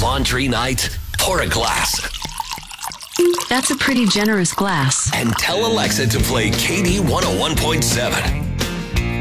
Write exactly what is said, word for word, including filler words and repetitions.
laundry night? Pour a glass. That's a pretty generous glass. And tell Alexa to play K D one oh one point seven.